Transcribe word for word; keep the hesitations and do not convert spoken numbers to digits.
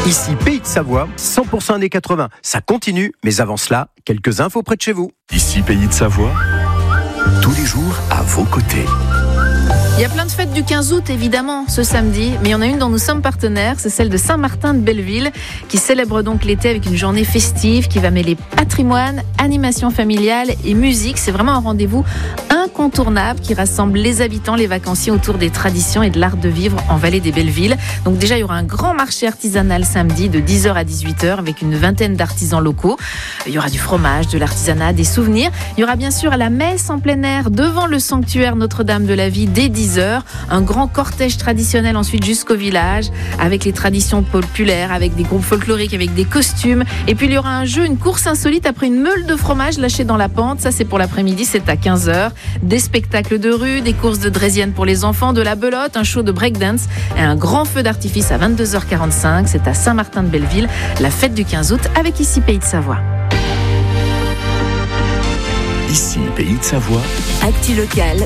Ici Pays de Savoie, cent pour cent années quatre-vingts. Ça continue, mais avant cela, quelques infos près de chez vous. Ici Pays de Savoie, tous les jours à vos côtés. Il y a plein de fêtes du quinze août, évidemment, ce samedi, mais il y en a une dont nous sommes partenaires, c'est celle de Saint-Martin de Belleville, qui célèbre donc l'été avec une journée festive qui va mêler patrimoine, animation familiale et musique. C'est vraiment un rendez-vous incontournable qui rassemble les habitants, les vacanciers autour des traditions et de l'art de vivre en vallée des Bellevilles. Donc déjà, il y aura un grand marché artisanal samedi de dix heures à dix-huit heures avec une vingtaine d'artisans locaux. Il y aura du fromage, de l'artisanat, des souvenirs. Il y aura bien sûr la messe en plein air devant le sanctuaire Notre-Dame de la Vie dès dix heures. Un grand cortège traditionnel ensuite jusqu'au village avec les traditions populaires, avec des groupes folkloriques, avec des costumes. Et puis il y aura un jeu, une course insolite après une meule de fromage lâchée dans la pente. Ça, c'est pour l'après-midi, c'est à quinze heures. Des spectacles de rue, des courses de draisienne pour les enfants, de la belote, un show de breakdance et un grand feu d'artifice à vingt-deux heures quarante-cinq. C'est à Saint-Martin de Belleville, la fête du quinze août avec Ici Pays de Savoie. Ici Pays de Savoie. Actu locale